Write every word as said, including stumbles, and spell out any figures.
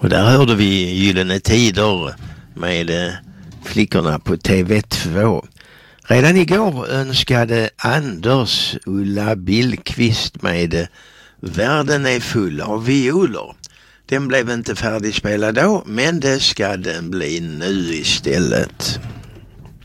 Och där hörde vi Gyllene Tider med flickorna på T V två. Redan igår önskade Anders Ulla Billqvist med Världen är full av violer. Den blev inte färdigspelad då, men det ska den bli nu istället.